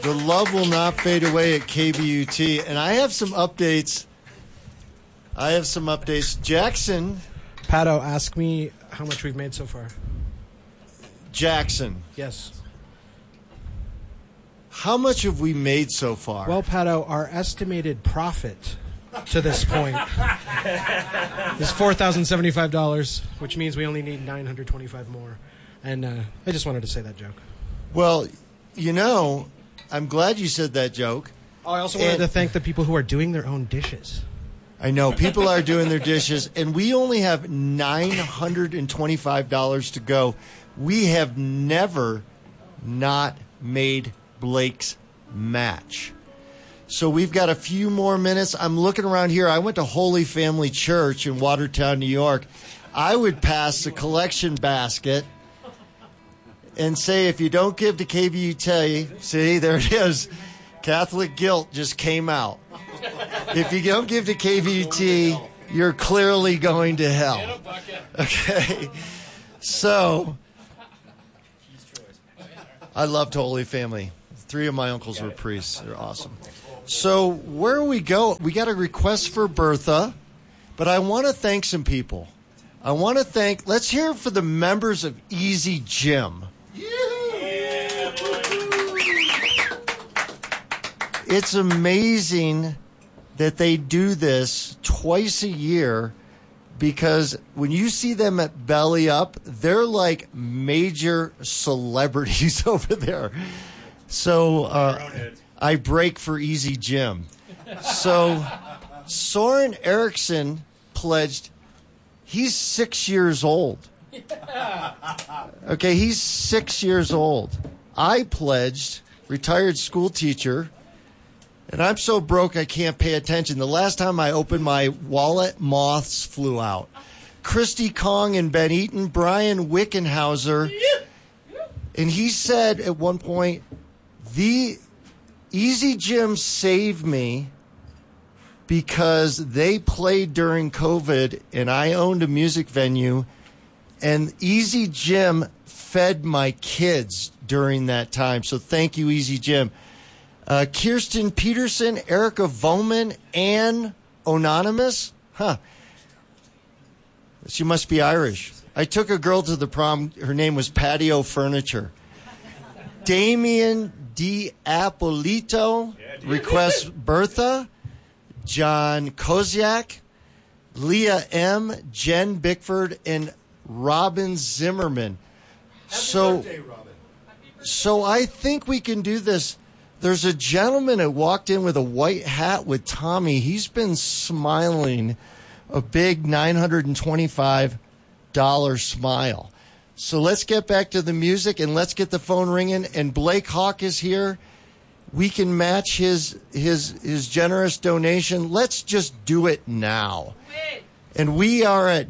The love will not fade away at KBUT. And I have some updates. Jackson. Pato, ask me how much we've made so far. Jackson. Yes. How much have we made so far? Well, Pato, our estimated profit to this point is $4,075, which means we only need $925 more. And I just wanted to say that joke. Well, I'm glad you said that joke. I also wanted to thank the people who are doing their own dishes. I know. People are doing their dishes, and we only have $925 to go. We have never not made Blake's match. So we've got a few more minutes. I'm looking around here. I went to Holy Family Church in Watertown, New York. I would pass the collection basket and say, if you don't give to KBUT, see, there it is. Catholic guilt just came out. If you don't give to KBUT, you're clearly going to hell. Okay. So, I loved Holy Family. 3 of my uncles were priests. They're awesome. So, where we go, we got a request for Bertha, but I want to thank some people. Let's hear it for the members of Easy Gym. It's amazing that they do this twice a year, because when you see them at Belly Up, they're like major celebrities over there. So I break for Easy Gym. So Soren Eriksson pledged. He's 6 years old. Okay, he's 6 years old. I pledged, retired school teacher, and I'm so broke I can't pay attention. The last time I opened my wallet, moths flew out. Christy Kong and Ben Eaton, Brian Wickenhauser. And he said at one point, the Easy Gym saved me because they played during COVID and I owned a music venue, and Easy Gym fed my kids during that time. So thank you, Easy Gym. Kirsten Peterson, Erica Voman, Anne Anonymous. She must be Irish. I took a girl to the prom. Her name was Patio Furniture. Damien D'Apolito requests Bertha. John Koziak, Leah M., Jen Bickford, and Robin Zimmerman. Happy birthday, Robin. So I think we can do this. There's a gentleman that walked in with a white hat with Tommy. He's been smiling a big $925 smile. So let's get back to the music and let's get the phone ringing. And Blake Hawk is here. We can match his generous donation. Let's just do it now. And we are at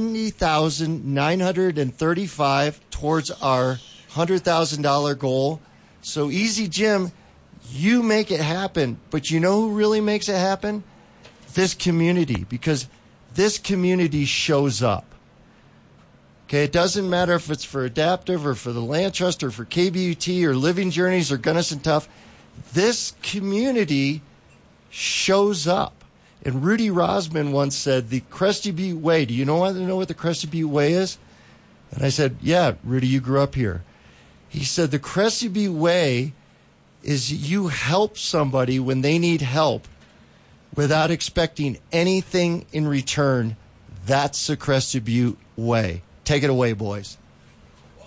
$90,935 towards our $100,000 goal. So Easy Gym, you make it happen. But you know who really makes it happen? This community, because this community shows up. Okay, it doesn't matter if it's for Adaptive or for the Land Trust or for KBUT or Living Journeys or Gunnison Tough. This community shows up. And Rudy Rosman once said, the Crested Butte Way, do you want to know what the Crested Butte Way is? And I said, yeah, Rudy, you grew up here. He said, the Crested Butte Way is you help somebody when they need help without expecting anything in return. That's the Crested Butte Way. Take it away, boys.